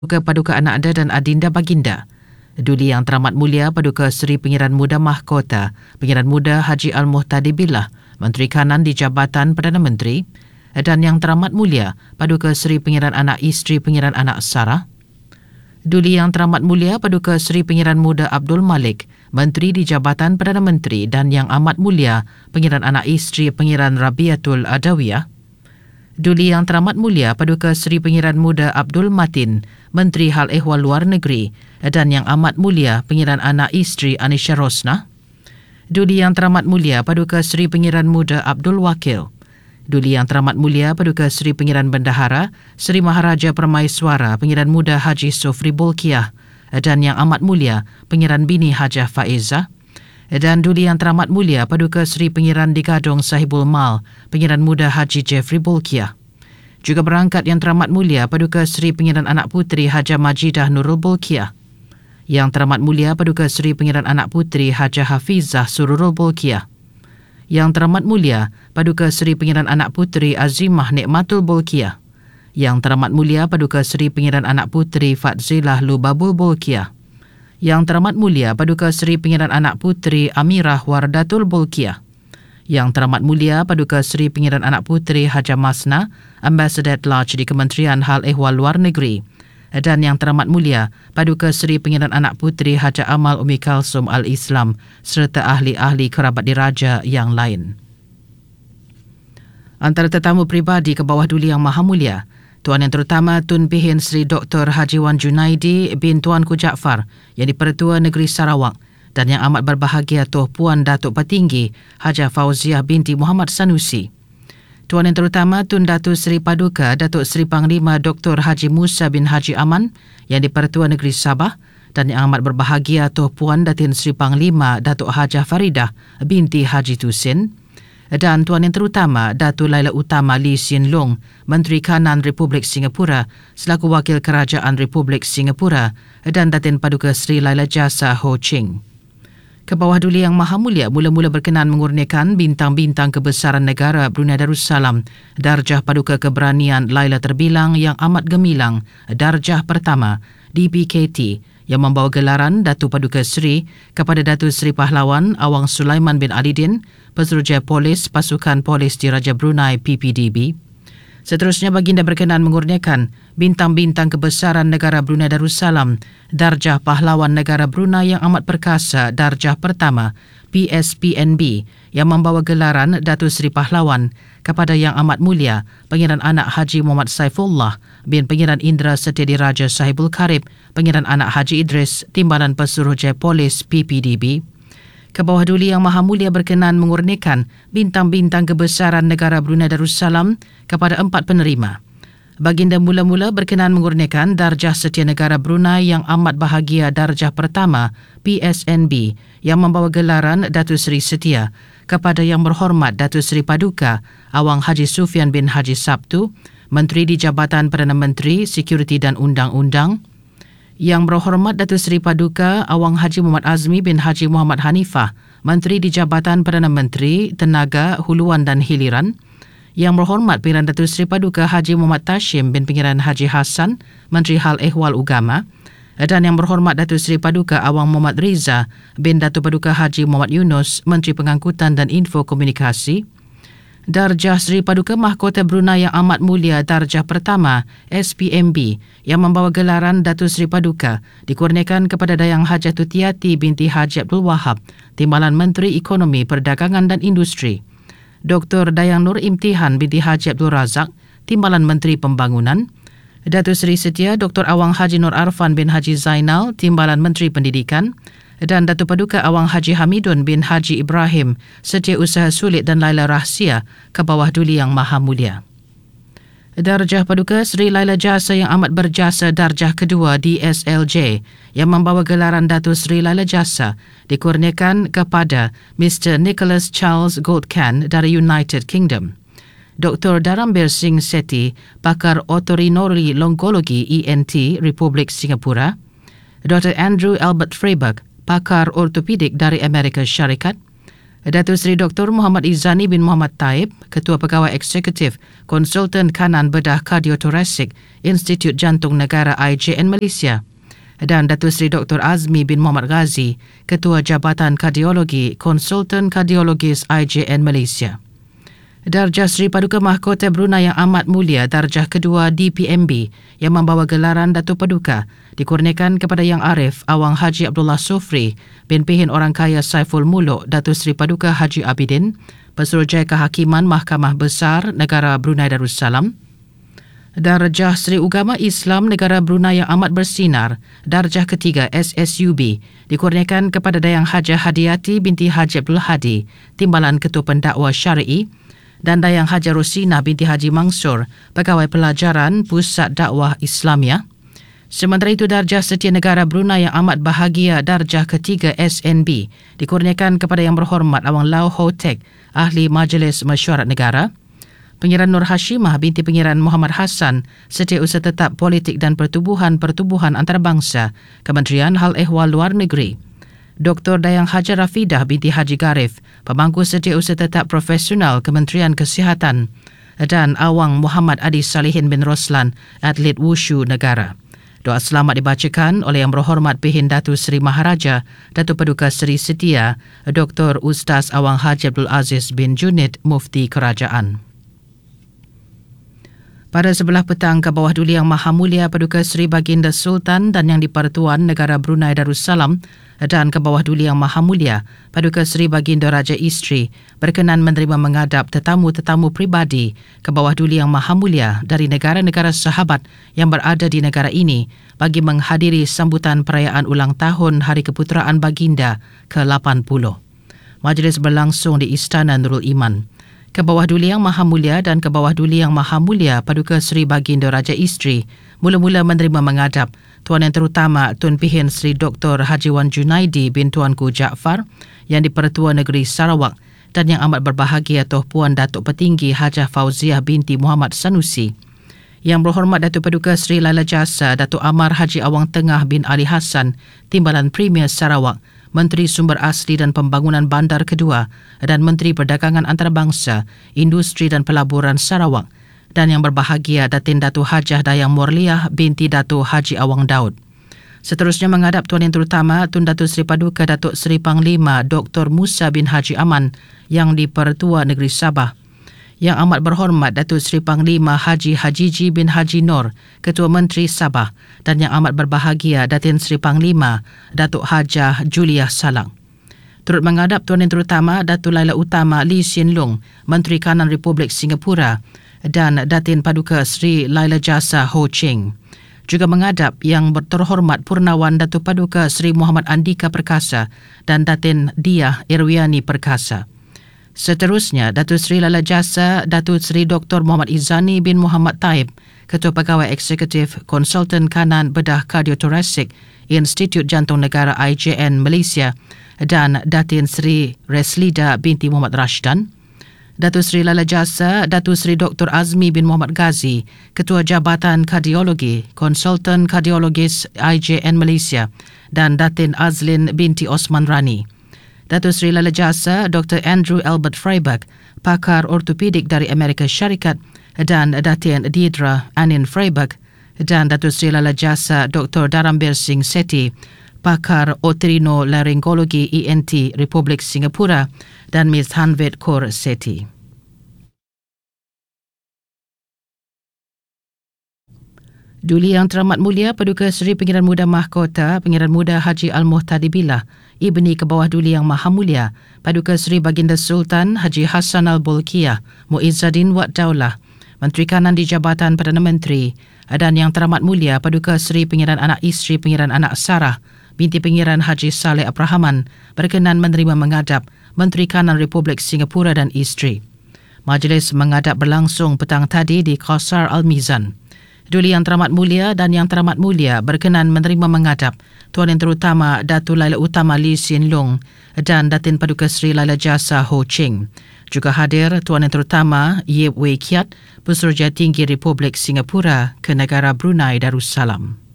Paduka Anak Ada dan Adinda Baginda. Duli Yang Teramat Mulia Paduka Seri Pengiran Muda Mahkota, Pengiran Muda Haji Al-Muhtadi Billah, Menteri Kanan di Jabatan Perdana Menteri, dan Yang Teramat Mulia Paduka Seri Pengiran Anak Isteri Pengiran Anak Sarah. Duli Yang Teramat Mulia Paduka Seri Pengiran Muda Abdul Malik, Menteri di Jabatan Perdana Menteri, dan Yang Amat Mulia Pengiran Anak Isteri Pengiran Rabiatul Adawiyah. Duli Yang Teramat Mulia Paduka Seri Pengiran Muda Abdul Matin, Menteri Hal Ehwal Luar Negeri, dan Yang Amat Mulia Pengiran Anak Isteri Anisha Rosnah. Duli Yang Teramat Mulia Paduka Seri Pengiran Muda Abdul Wakil. Duli Yang Teramat Mulia Paduka Seri Pengiran Bendahara Seri Maharaja Permaiswara Pengiran Muda Haji Sofri Bolkiah, dan Yang Amat Mulia Pengiran Bini Hajah Faizah. Dan Duli Yang Teramat Mulia Paduka Seri Pengiran di Gadong Sahibul Mal Pengiran Muda Haji Jeffrey Bolkiah. Juga berangkat Yang Teramat Mulia Paduka Seri Pengiran Anak Puteri Hajah Majidah Nurul Bolkiah. Yang Teramat Mulia Paduka Seri Pengiran Anak Puteri Hajah Hafizah Sururul Bolkiah. Yang Teramat Mulia Paduka Seri Pengiran Anak Puteri Azimah Nikmatul Bolkiah. Yang Teramat Mulia Paduka Seri Pengiran Anak Puteri Fatzilah Lubabul Bolkiah. Yang Teramat Mulia Paduka Seri Pengiran Anak Puteri Amirah Wardatul Bolkiah. Yang Teramat Mulia Paduka Seri Pengiran Anak Puteri Hajah Masna, Ambassador at Large di Kementerian Hal Ehwal Luar Negeri. Dan Yang Teramat Mulia Paduka Seri Pengiran Anak Puteri Hajah Amal Umi Kalsum Al-Islam serta ahli-ahli kerabat diraja yang lain. Antara tetamu peribadi ke bawah Duli Yang Maha Mulia, Tuan Yang Terutama Tun Pihin Sri Dr. Haji Wan Junaidi bin Tuanku Jaafar yang di-Pertua Negeri Sarawak, dan Yang Amat Berbahagia Tuan Puan Datuk Petinggi Hajah Fauziah binti Muhammad Sanusi. Tuan Yang Terutama Tun Datuk Seri Paduka Datuk Seri Panglima Dr. Haji Musa bin Haji Aman yang di-Pertua Negeri Sabah, dan Yang Amat Berbahagia Tuan Puan Datin Seri Panglima Datuk Hajah Faridah binti Haji Tusin. Dan Tuan Yang Terutama Datuk Laila Utama Lee Hsien Loong, Menteri Kanan Republik Singapura selaku Wakil Kerajaan Republik Singapura, dan Datin Paduka Seri Laila Jasa Ho Ching. Ke bawah Duli Yang Maha Mulia mula-mula berkenan mengurniakan bintang-bintang kebesaran negara Brunei Darussalam, Darjah Paduka Keberanian Laila Terbilang yang amat gemilang, Darjah Pertama, DPKT, yang membawa gelaran Datu Paduka Seri kepada Datu Seri Pahlawan Awang Sulaiman bin Alidin, Pesuruhjaya Polis Pasukan Polis Diraja Brunei PPDB. Seterusnya baginda berkenan mengurniakan bintang-bintang kebesaran negara Brunei Darussalam, Darjah Pahlawan Negara Brunei yang amat perkasa Darjah Pertama PSPNB, yang membawa gelaran Datu Seri Pahlawan kepada Yang Amat Mulia Pengiran Anak Haji Muhammad Saifullah bin Pengiran Indra Setia Diraja Sahibul Karib, Pengiran Anak Haji Idris, Timbalan Pesuruhjaya Polis PPDB. Ke bawah Duli Yang Maha Mulia berkenan mengurniakan bintang-bintang kebesaran negara Brunei Darussalam kepada 4 penerima. Baginda mula-mula berkenan mengurniakan Darjah Setia Negara Brunei Yang Amat Bahagia Darjah Pertama PSNB yang membawa gelaran Datu Seri Setia kepada Yang Berhormat Datu Seri Paduka Awang Haji Sufian bin Haji Sabtu, Menteri di Jabatan Perdana Menteri, Sekuriti dan Undang-Undang. Yang Berhormat Datuk Seri Paduka Awang Haji Muhammad Azmi bin Haji Muhammad Hanifah, Menteri di Jabatan Perdana Menteri, Tenaga, Huluan dan Hiliran. Yang Berhormat Pengiran Datuk Seri Paduka Haji Muhammad Tashim bin Pengiran Haji Hassan, Menteri Hal Ehwal Ugama. Dan Yang Berhormat Datuk Seri Paduka Awang Muhammad Riza bin Datuk Paduka Haji Muhammad Yunus, Menteri Pengangkutan dan Info Komunikasi. Darjah Seri Paduka Mahkota Brunei Yang Amat Mulia Darjah Pertama SPMB yang membawa gelaran Datu Seri Paduka dikurniakan kepada Dayang Hajah Tutiati binti Haji Abdul Wahab, Timbalan Menteri Ekonomi, Perdagangan dan Industri. Dr. Dayang Nur Imtihan binti Haji Abdul Razak, Timbalan Menteri Pembangunan. Datu Seri Setia Dr. Awang Haji Nur Arfan bin Haji Zainal, Timbalan Menteri Pendidikan. Dan Datuk Paduka Awang Haji Hamidun bin Haji Ibrahim, Setiausaha Sulit dan Laila Rahsia ke bawah Duli Yang Maha Mulia. Darjah Paduka Seri Laila Jasa yang amat berjasa Darjah Kedua DSLJ yang membawa gelaran Datuk Seri Laila Jasa dikurniakan kepada Mr. Nicholas Charles Goldcan dari United Kingdom. Dr. Darambir Singh Sethi, Pakar Otorinori Longologi ENT Republik Singapura. Dr. Andrew Albert Freiberg, Pakar Ortopedik dari Amerika Syarikat. Datuk Seri Dr. Muhammad Izzani bin Muhammad Taib, Ketua Pegawai Eksekutif Konsultan Kanan Bedah Kardiotorasik Institut Jantung Negara IJN Malaysia, dan Datuk Seri Dr. Azmi bin Muhammad Ghazi, Ketua Jabatan Kardiologi Konsultan Kardiologis IJN Malaysia. Darjah Seri Paduka Mahkota Brunei Yang Amat Mulia Darjah Kedua DPMB yang membawa gelaran Datuk Paduka dikurniakan kepada Yang Arif Awang Haji Abdullah Sofri bin Pihin Orang Kaya Saiful Muluk Datuk Seri Paduka Haji Abidin, Pesuruhjaya Kehakiman Mahkamah Besar Negara Brunei Darussalam. Darjah Seri Ugama Islam Negara Brunei Yang Amat Bersinar Darjah Ketiga SSUB dikurniakan kepada Dayang Hajah Hadiati binti Haji Abdul Hadi, Timbalan Ketua Pendakwa Syari'i, dan Dayang Haja Rosina binti Haji Mansur, Pegawai Pelajaran Pusat Dakwah Islamiyah. Sementara itu, Darjah Setia Negara Brunei Yang Amat Bahagia Darjah Ketiga SNB dikurniakan kepada Yang Berhormat Awang Lau Ho Tek, Ahli Majlis Mesyuarat Negara. Pengiran Nur Hashimah binti Pengiran Muhammad Hassan, Setiausaha Tetap Politik dan Pertubuhan Antarabangsa, Kementerian Hal Ehwal Luar Negeri. Dr. Dayang Haja Rafidah binti Haji Garif, Pemangku Setiausaha Tetap Profesional Kementerian Kesihatan, dan Awang Muhammad Adi Salihin bin Roslan, Atlet Wushu Negara. Doa selamat dibacakan oleh Yang Berhormat Pihin Datu Seri Maharaja, Datuk Paduka Seri Setia, Dr. Ustaz Awang Haji Abdul Aziz bin Junid, Mufti Kerajaan. Pada sebelah petang, ke bawah Duli Yang Maha Mulia Paduka Seri Baginda Sultan dan Yang di-Pertuan Negara Brunei Darussalam dan ke bawah Duli Yang Maha Mulia Paduka Seri Baginda Raja Isteri berkenan menerima menghadap tetamu-tetamu pribadi ke bawah Duli Yang Maha Mulia dari negara-negara sahabat yang berada di negara ini bagi menghadiri sambutan perayaan ulang tahun Hari Keputeraan Baginda ke-80. Majlis berlangsung di Istana Nurul Iman. Ke bawah Duli Yang Maha Mulia dan ke bawah Duli Yang Maha Mulia Paduka Seri Baginda Raja Isteri mula-mula menerima menghadap Tuan Yang Terutama Tun Pihin Sri Dr. Hajiwan Junaidi bin Tuanku Jaafar yang di-Pertua Negeri Sarawak dan Yang Amat Berbahagia Tuan Puan Datuk Petinggi Hajah Fauziah binti Muhammad Sanusi. Yang Berhormat Datuk Paduka Seri Laila Jasa Datuk Amar Haji Awang Tengah bin Ali Hassan, Timbalan Premier Sarawak, Menteri Sumber Asli dan Pembangunan Bandar Kedua dan Menteri Perdagangan Antarabangsa, Industri dan Pelaburan Sarawak, dan Yang Berbahagia Datin Datuk Hajah Dayang Morliah binti Datuk Haji Awang Daud. Seterusnya menghadap Tuan Yang Terutama Tun Datuk Seri Paduka Datuk Seri Panglima Dr. Musa bin Haji Aman yang di-Pertua Negeri Sabah. Yang Amat Berhormat Datuk Seri Panglima Haji Hajiji bin Haji Nur, Ketua Menteri Sabah, dan Yang Amat Berbahagia Datin Seri Panglima Datuk Hajah Juliah Salang. Turut menghadap Tuan Yang Terutama Datuk Laila Utama Lee Hsien Loong, Menteri Kanan Republik Singapura, dan Datin Paduka Seri Laila Jasa Ho Ching. Juga menghadap Yang Terhormat Purnawan Datuk Paduka Seri Muhammad Andika Perkasa dan Datin Diah Irwiani Perkasa. Seterusnya, Datuk Seri Laila Jasa, Datuk Seri Dr. Muhammad Izzani bin Muhammad Taib, Ketua Pegawai Eksekutif Konsultan Kanan Bedah Kardiotorasik Institut Jantung Negara IJN Malaysia, dan Datin Seri Reslida binti Muhammad Rashdan. Datuk Seri Laila Jasa, Datuk Seri Dr. Azmi bin Muhammad Ghazi, Ketua Jabatan Kardiologi Konsultan Kardiologis IJN Malaysia, dan Datin Azlin binti Osman Rani. Datuk Seri Laila Jasa, Dr. Andrew Albert Freiberg, pakar ortopedik dari Amerika Syarikat, dan Datin Deidra Anin Freiberg, dan Datuk Seri Laila Jasa, Dr. Darambir Singh Sethi, pakar otorinolaryngologi ENT Republik Singapura, dan Ms. Hanvet Kaur Sethi. Duli Yang Teramat Mulia Paduka Seri Pengiran Muda Mahkota Pengiran Muda Haji Al-Muhtadi Billah, Ibni ke bawah Duli Yang Maha Mulia Paduka Seri Baginda Sultan Haji Hassan Al-Bolkiah Muizzaddin Wad Daulah, Menteri Kanan di Jabatan Perdana Menteri, dan Yang Teramat Mulia Paduka Seri Pengiran Anak Isteri Pengiran Anak Sarah binti Pengiran Haji Saleh Abrahaman berkenan menerima menghadap Menteri Kanan Republik Singapura dan isteri. Majlis menghadap berlangsung petang tadi di Qasar Al-Mizan. Duli Yang Teramat Mulia dan Yang Teramat Mulia berkenan menerima menghadap Tuan Yang Terutama Datuk Laila Utama Lee Hsien Loong dan Datin Paduka Seri Laila Jasa Ho Ching. Juga hadir Tuan Yang Terutama Yip Wei Kiat, Pesuruhjaya Tinggi Republik Singapura ke negara Brunei Darussalam.